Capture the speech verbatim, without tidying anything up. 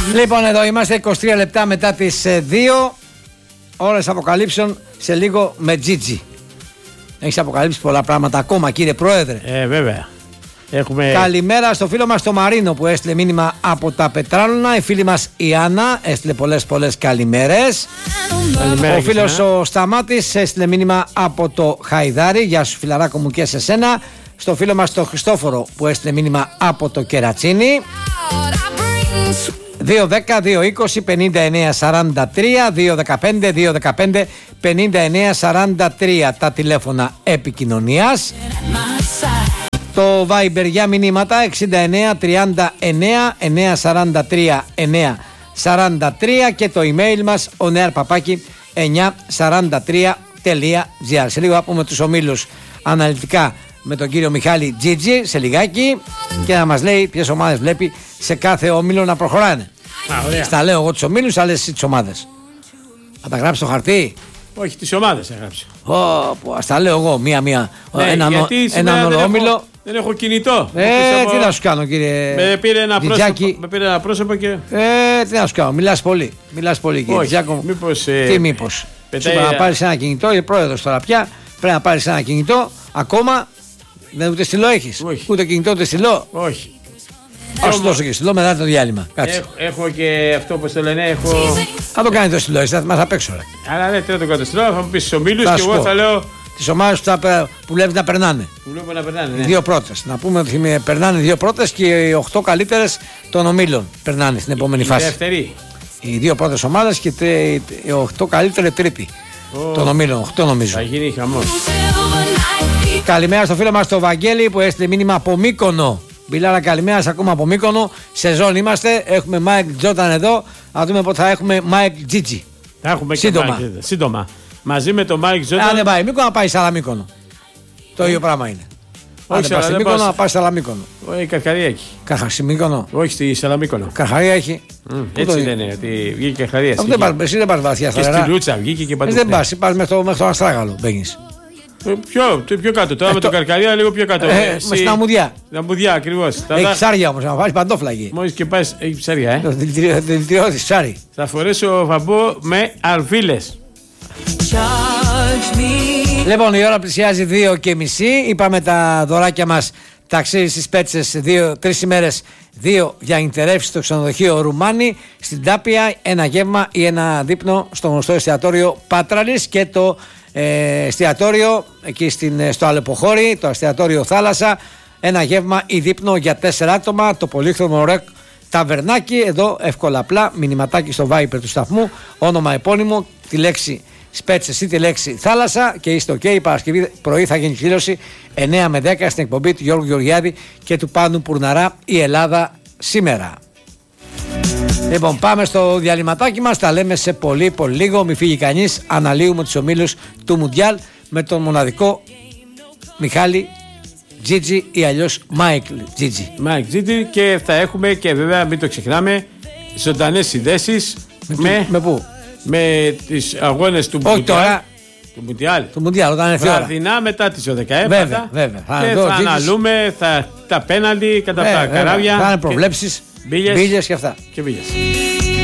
Λοιπόν, εδώ είμαστε είκοσι τρία λεπτά μετά τις δύο. Ώρες αποκαλύψεων σε λίγο με Τζίτζι. Έχεις αποκαλύψει πολλά πράγματα ακόμα, κύριε Πρόεδρε. Ε, βέβαια. Έχουμε... Καλημέρα στο φίλο μας το Μαρίνο που έστειλε μήνυμα από τα Πετράλωνα. Η φίλη μας η Άννα έστειλε πολλές πολλές καλημέρες. Καλημέρα. Ο φίλος ο Σταμάτης έστειλε μήνυμα από το Χαϊδάρι. Γεια σου φιλαράκο μου και σε σένα. Στο φίλο μας το Χριστόφορο που έστειλε μήνυμα από το Κερατσίνι. δύο δέκα δύο είκοσι πενήντα εννέα σαράντα τρία, δύο δεκαπέντε δύο δεκαπέντε πενήντα εννέα σαράντα τρία τα τηλέφωνα επικοινωνίας. Το Viber για μηνύματα εξήντα εννέα τριάντα εννέα εννέα σαράντα τρία εννέα σαράντα τρία και το email μας onearpapaki εννιακόσια σαράντα τρία τελεία τζι άρ. Σε λίγο θα πούμε τους ομίλους αναλυτικά με τον κύριο Μιχάλη Τζίτζι σε λιγάκι και να μας λέει ποιες ομάδες βλέπει σε κάθε όμιλο να προχωράνε. Α, στα λέω εγώ τους ομίλους, άλλες εσύ τις ομάδες. Θα τα γράψει στο χαρτί. Όχι, τις ομάδες έγραψε. Oh, ας τα λέω εγώ μία-μία. Ναι, έναν ένα όλο όμιλο. Δεν έχω κινητό. Ε, τι να σου κάνω, κύριε. Με πήρε ένα πρόσωπο, με πήρε ένα πρόσωπο και. Ε, τι να σου κάνω, μιλάς πολύ. Μιλάς πολύ, κύριε Τζάκο. Μήπως. Τι μήπως. Πετάει... Πρέπει να πάρεις ένα κινητό, είναι πρόεδρος τώρα πια. Πρέπει να πάρεις ένα κινητό. Ακόμα δεν ούτε στυλό έχεις. Όχι. Ούτε κινητό ούτε στυλό. Όχι. Ας σου δώσω και στυλό μετά το διάλειμμα. Κάτσε. Έχω, έχω και αυτό που το λένε. Έχω... Θα το κάνει το στυλό, εσύ θα μας απ' έξω. Αλλά ναι, τι να το κάνω το στυλό, θα μου πεις στους ομίλους και εγώ θα λέω. Τις ομάδες που, που βλέπεις να περνάνε. Που βλέπω να περνάνε. Ναι. Οι δύο πρώτες. Να πούμε ότι περνάνε οι δύο πρώτες και οι οχτώ καλύτερες των ομίλων περνάνε στην επόμενη η φάση. Δεύτερη. Οι δύο πρώτες ομάδες και οι οχτώ καλύτερες τρίτη oh. των ομίλων. οχτώ νομίζω. Θα γίνει χαμός. Καλημέρα στο φίλο μας το Βαγγέλη που έστειλε μήνυμα από Μύκονο. Μπιλάρα, καλημέρα, ακούμε από Μύκονο. Σεζόν είμαστε. Έχουμε Μάικ Τζόταν εδώ. Να δούμε πότε θα έχουμε Μάικ Τζίτζι. Θα έχουμε σύντομα. Και Mike, σύντομα. Μαζί με τον Μάικ Τζόταν. Αν δεν πάει Μύκονο, να πάει Σαλαμίκονο. Το ίδιο πράγμα είναι. Αν δεν πάει στη Μύκονο, να πάει Σαλαμίκονο. Όχι, Καρχαρία έχει. Καρχαρία. Όχι, στη Σαλαμίκονο. Καρχαρία έχει. Mm, έτσι το... λένε, ότι βγήκε Καρχαρία. Εσύ δεν πας βαθιά στα νερά. Και στη Λούτσα βγήκε και παντού. Δεν πας, πας μέχρι το Αστράγαλο. Μπαίνεις. Πιο, πιο κάτω, τώρα ε, με το... τον Καρκαρία λίγο πιο κάτω. Ε, με στην αμμουδιά. Στην αμμουδιά ακριβώς. Έχει θα... ψάρια όμως, να βάλεις παντόφλαγη. Μόλις και πας, έχει ψάρια, ε. Το δηλητηριό της ψάρι. Θα φορέσω βαμπό με αρβίλες. Λοιπόν, η ώρα πλησιάζει δύο και μισή. Είπαμε τα δωράκια μας ταξίδι στις Πέτσες τρεις ημέρες. Δύο για νυχτερεύσεις στο ξενοδοχείο Ρουμάνι. Στην Τάπια ένα γεύμα ή ένα δείπνο στο γνωστό εστιατόριο Πάτραλης και το Ε, εστιατόριο εκεί στην, στο Αλεποχώρι, το εστιατόριο Θάλασσα, ένα γεύμα ή δείπνο για τέσσερα άτομα, το πολύχρωμο ρεκ ταβερνάκι. Εδώ εύκολα απλά μηνυματάκι στο Viber του σταθμού, όνομα επώνυμο, τη λέξη Σπέτσες ή τη λέξη Θάλασσα και είστε ok. Η Παρασκευή πρωί θα γίνει κλήρωση εννέα με δέκα στην εκπομπή του Γιώργου Γεωργιάδη και του Πάνου Πουρναρά, η Ελλάδα σήμερα. Λοιπόν, πάμε στο διαλυματάκι μας. Τα λέμε σε πολύ πολύ λίγο. Μη φύγει κανείς. Αναλύουμε τους ομίλους του Μουντιάλ με τον μοναδικό Μιχάλη Τζίτζι ή αλλιώς Μάικλ Τζίτζι. Μάικλ Τζίτζι και θα έχουμε και βέβαια μην το ξεχνάμε ζωντανές συνδέσεις. Με, με, με πού? Με τις αγώνες του Μουντιάλ. Τώρα. Του Μουντιάλ. Του Μουντιάλ, όταν έρθει η ώρα. Βραδινά μετά τις δώδεκα έπατα. Βέβαια, βέβαια. Θα και θα αναλούμε θα, τα πέναλτι κατά τα καράβια. Θα είναι προβλέψεις, μπίλιες και αυτά. Και μπίλιες.